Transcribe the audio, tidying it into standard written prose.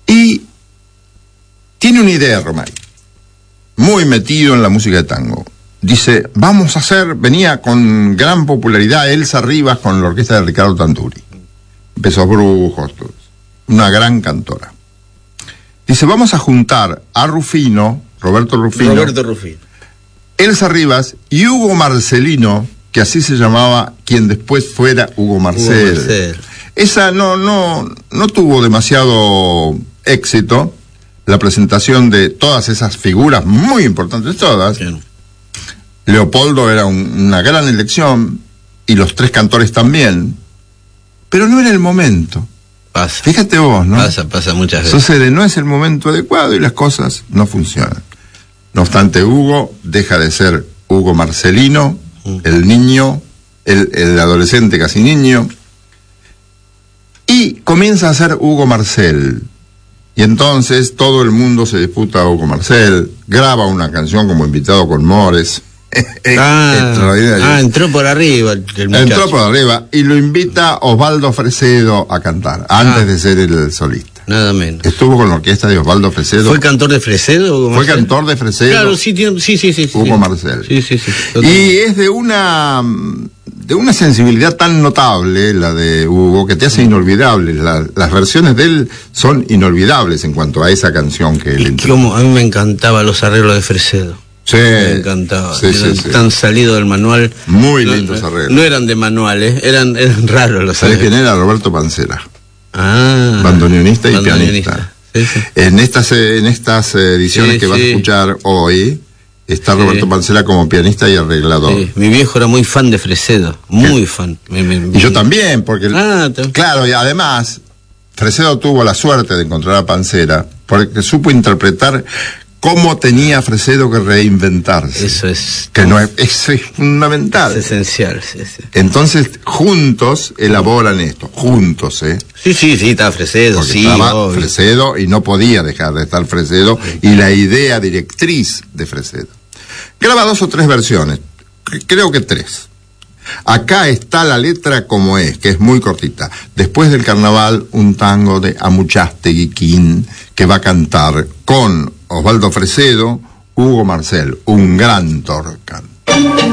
Y tiene una idea, Romay, muy metido en la música de tango. Dice, venía con gran popularidad Elsa Rivas con la orquesta de Ricardo Tanturi. Empezó Brujos, una gran cantora. Dice, vamos a juntar a Roberto Rufino, Elsa Rivas y Hugo Marcelino, que así se llamaba quien después fuera Hugo Marcel. Esa no tuvo demasiado éxito, la presentación de todas esas figuras muy importantes, todas. Sí. Leopoldo era una gran elección, y los tres cantores también, pero no era el momento. Pasa. Fíjate vos, ¿no? Pasa muchas veces. Sucede, no es el momento adecuado y las cosas no funcionan. No obstante, Hugo deja de ser Hugo Marcelino, el niño, el adolescente casi niño, y comienza a ser Hugo Marcel. Y entonces todo el mundo se disputa a Hugo Marcel, graba una canción como invitado con Mores. Entró por arriba el muchacho. Entró por arriba y lo invita Osvaldo Fresedo a cantar, antes de ser el solista. Nada menos. Estuvo con la orquesta de Osvaldo Fresedo. ¿Fue cantor de Fresedo, Hugo Marcel? Fue cantor de Fresedo. Claro, sí. Hugo Marcel. Sí. Y es de una sensibilidad tan notable, la de Hugo, que te hace inolvidable. Las versiones de él son inolvidables en cuanto a esa canción que él a mí me encantaban los arreglos de Fresedo. Sí, me encantaba. Sí. Tan salido del manual. Muy lindos arreglos. No eran de manuales, eran raros los arreglos. ¿Sabés quién era? Roberto Pancera. Bandoneonista y pianista. Sí. En estas ediciones que vas a escuchar hoy, está Roberto Pancera como pianista y arreglador. Sí. Mi viejo era muy fan de Fresedo, muy fan. Y yo también, porque claro, y además Fresedo tuvo la suerte de encontrar a Pancera, porque supo interpretar cómo tenía Fresedo que reinventarse. Eso es. Que no es fundamental. Es esencial, sí. Entonces, juntos elaboran esto. Juntos, Sí, está Fresedo, porque sí. Estaba Fresedo y no podía dejar de estar Fresedo, y la idea directriz de Fresedo. Graba 2 o 3 versiones. Creo que 3. Acá está la letra como es, que es muy cortita. Después del carnaval, un tango de Amuchastegui Quín, que va a cantar con Osvaldo Fresedo, Hugo Marcel, un gran torcán.